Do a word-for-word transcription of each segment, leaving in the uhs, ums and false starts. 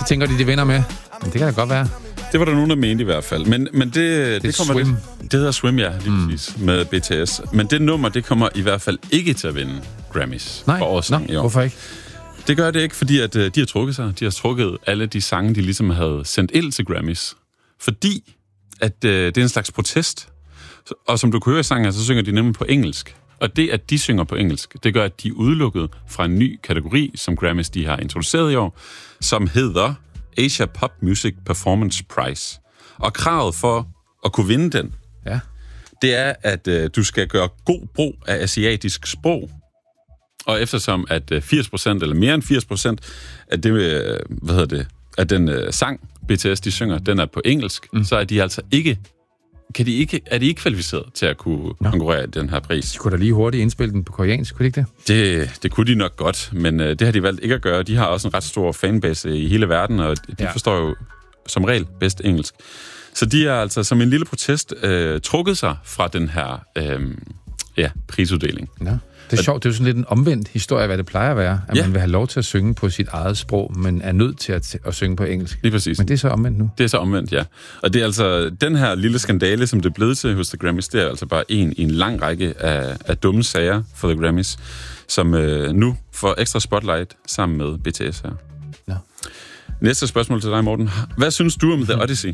tænker de, de vinder med. Men det kan da godt være. Det var der nogen, der mente i hvert fald. Men, men det, det, det kommer... Swim. Det, det hedder Swim, ja, lige mm. præcis, med B T S. Men det nummer, det kommer i hvert fald ikke til at vinde Grammys. Nej, for årssang Nå, i år. Hvorfor ikke? Det gør det ikke, fordi at, uh, de har trukket sig. De har trukket alle de sange, de ligesom havde sendt ind til Grammys. Fordi at uh, det er en slags protest. Og som du kan høre i sangen, så synger de nemlig på engelsk. Og det, at de synger på engelsk, det gør, at de er udelukket fra en ny kategori, som Grammys de har introduceret i år, som hedder Asia Pop Music Performance Prize. Og kravet for at kunne vinde den, ja. det er, at uh, du skal gøre god brug af asiatisk sprog. Og eftersom at uh, firs procent eller mere end firs procent af det, uh, hvad hedder det, af den uh, sang, B T S de synger, den er på engelsk, mm. så er de altså ikke Kan de ikke, er de ikke kvalificeret til at kunne Nå. konkurrere i den her pris? De kunne da lige hurtigt indspille den på koreansk, kunne de ikke det? Det, det kunne de nok godt, men uh, det har de valgt ikke at gøre. De har også en ret stor fanbase i hele verden, og de ja. forstår jo som regel bedst engelsk. Så de har altså som en lille protest uh, trukket sig fra den her uh, ja, prisuddeling. Ja. Det er sjovt, det er jo sådan lidt en omvendt historie, hvad det plejer at være, at ja. man vil have lov til at synge på sit eget sprog, men er nødt til at, at synge på engelsk. Lige præcis. Men det er så omvendt nu. Det er så omvendt, ja. Og det er altså, den her lille skandale, som det er blevet til hos The Grammys, det er altså bare en i en lang række af, af dumme sager for The Grammys, som øh, nu får ekstra spotlight sammen med B T S her. Ja. Næste spørgsmål til dig, Morten. Hvad synes du om The Odyssey?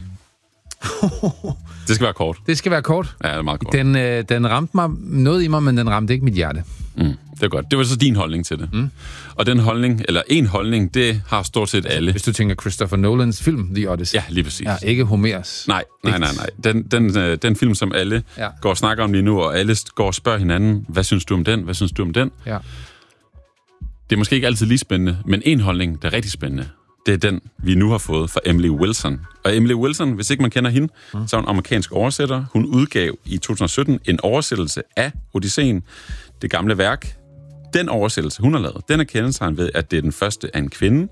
Det skal være kort. Det skal være kort. Ja, det er meget kort. Den, øh, den ramte mig noget i mig, men den ramte ikke mit hjerte. Mm, det er godt. Det var så din holdning til det. Mm. Og den holdning, eller en holdning, det har stort set alle. Hvis du tænker Christopher Nolans film, The Odyssey. Ja, lige præcis. Ja, ikke Homers. Nej, nej, nej, nej. Den, den, øh, den film, som alle ja. går og snakker om lige nu, og alle går og spørger hinanden, hvad synes du om den? Hvad synes du om den? Ja. Det er måske ikke altid lige spændende, men en holdning, der er rigtig spændende, det er den, vi nu har fået fra Emily Wilson. Og Emily Wilson, hvis ikke man kender hende, mm. så er hun amerikansk oversætter. Hun udgav i to tusind og sytten en oversættelse af Odysseen, det gamle værk. Den oversættelse, hun har lavet, den er kendetegnet ved, at det er den første af en kvinde.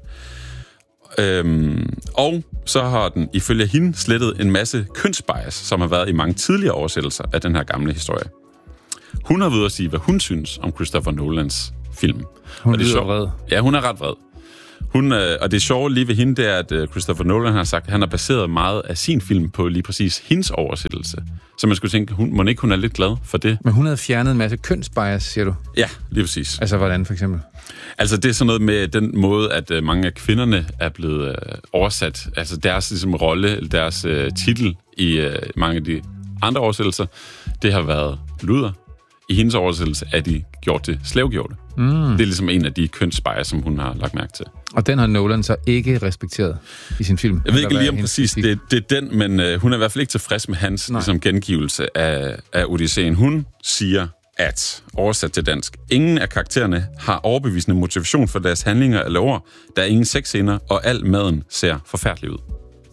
Øhm, og så har den ifølge hende slettet en masse kønsbias, som har været i mange tidligere oversættelser af den her gamle historie. Hun har ved at sige, hvad hun synes om Christopher Nolans film. Hun lyder vred. Ja, hun er ret vred. Hun, øh, og det sjove lige ved hende, det er, at øh, Christopher Nolan har sagt, at han har baseret meget af sin film på lige præcis hendes oversættelse. Så man skulle tænke, hun, må ikke hun er lidt glad for det. Men hun havde fjernet en masse kønsbias, siger du? Ja, lige præcis. Altså hvordan for eksempel? Altså det er sådan noget med den måde, at øh, mange af kvinderne er blevet øh, oversat. Altså deres ligesom, rolle, deres øh, titel i øh, mange af de andre oversættelser, det har været luder. I hendes oversættelse er de gjort til slavegjorte. Mm. Det er ligesom en af de kønsbias, som hun har lagt mærke til. Og den har Nolan så ikke respekteret i sin film? Jeg ved ikke lige om præcis, det, det er den, men øh, hun er i hvert fald ikke tilfreds med hans ligesom, gengivelse af, af Odysseen. Hun siger, at, oversat til dansk, ingen af karaktererne har overbevisende motivation for deres handlinger eller ord. Der er ingen sexscener, og al maden ser forfærdelig ud.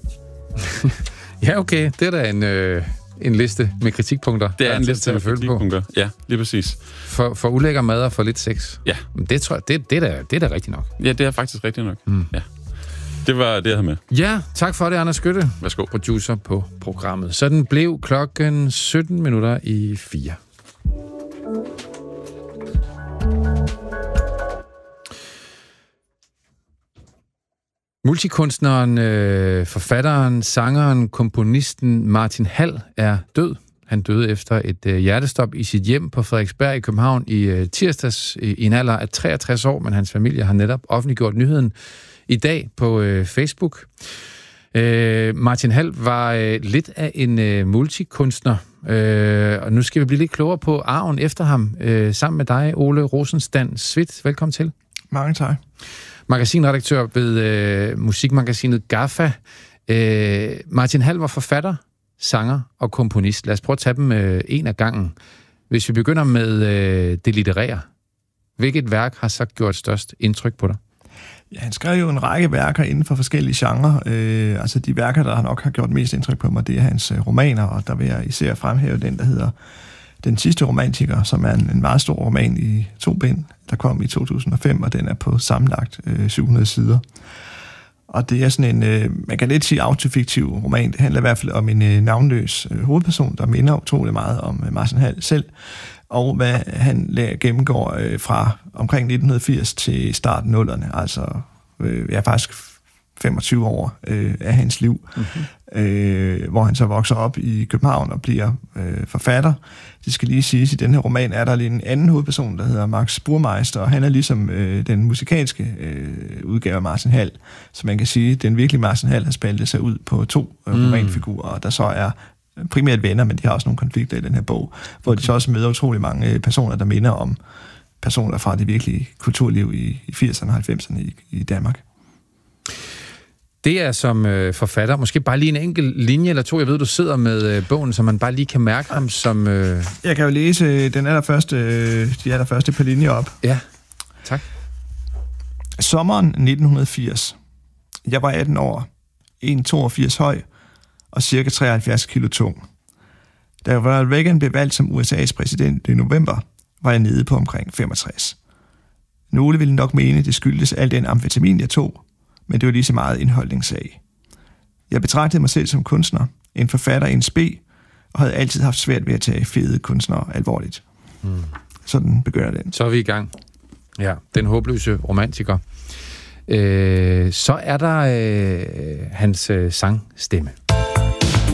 Ja, okay. Det er da en... Øh... En liste med kritikpunkter. Det er en liste med kritikpunkter. Ja, lige præcis. For, for ulækker mad og for lidt sex. Ja. Men det tror jeg, det, det, er da, det er da rigtigt nok. Ja, det er faktisk rigtigt nok. Mm. Ja. Det var det, jeg havde med. Ja, tak for det, Anders Skytte. Værsgo. Producer på programmet. Så den blev klokken sytten minutter i fire. Multikunstneren, øh, forfatteren, sangeren, komponisten Martin Hall er død. Han døde efter et øh, hjertestop i sit hjem på Frederiksberg i København i øh, tirsdags i, i en alder af treogtres år, men hans familie har netop offentliggjort nyheden i dag på øh, Facebook. Øh, Martin Hall var øh, lidt af en øh, multikunstner, øh, og nu skal vi blive lidt klogere på arven efter ham, øh, sammen med dig, Ole Rosenstand Svit. Velkommen til. Mange tak. Magasinredaktør ved øh, musikmagasinet Gaffa. Øh, Martin Hall var forfatter, sanger og komponist. Lad os prøve at tage dem øh, en af gangen. Hvis vi begynder med øh, det litterære. Hvilket værk har så gjort størst indtryk på dig? Ja, han skrev jo en række værker inden for forskellige genrer. Øh, altså de værker, der nok har gjort mest indtryk på mig, det er hans øh, romaner, og der vil jeg især fremhæve den, der hedder Den sidste romantiker, som er en, en meget stor roman i to bind, der kom i to tusind og fem, og den er på sammenlagt øh, syv hundrede sider. Og det er sådan en, øh, man kan lidt sige autofiktiv roman. Det handler i hvert fald om en øh, navnløs øh, hovedperson, der minder utrolig meget om øh, Martin Hall selv, og hvad han gennemgår øh, fra omkring nitten firs til starten nullerne, altså øh, ja, faktisk femogtyve år øh, af hans liv, mm-hmm. øh, hvor han så vokser op i København og bliver øh, forfatter. Det skal lige siges, at i den her roman er der lige en anden hovedperson, der hedder Max Burmeister, og han er ligesom øh, den musikalske øh, udgave af Martin Hall. Så man kan sige, at den virkelige Martin Hall har spaltet sig ud på to øh, mm. romanfigurer, der så er primært venner, men de har også nogle konflikter i den her bog, hvor de så også møder utrolig mange personer, der minder om personer fra det virkelige kulturliv i, i firserne og halvfemserne i, i Danmark. Det er som øh, forfatter, måske bare lige en enkelt linje eller to. Jeg ved, du sidder med øh, bogen, så man bare lige kan mærke ham som... Øh... Jeg kan jo læse den allerførste, øh, de allerførste par linjer op. Ja, tak. Sommeren nitten firs. Jeg var atten år, en komma toogfirs høj og cirka treoghalvfjerds kilo tung. Da Ronald Reagan blev valgt som U S A's præsident i november, var jeg nede på omkring femogtres. Nogle ville nok mene, det skyldtes al den amfetamin, jeg tog, men det var lige så meget indholdningssag. Jeg betragtede mig selv som kunstner, en forfatter i en spe, og havde altid haft svært ved at tage fede kunstnere alvorligt. Mm. Sådan begynder den. Så er vi i gang. Ja, den håbløse romantiker. Øh, så er der øh, hans øh, sangstemme.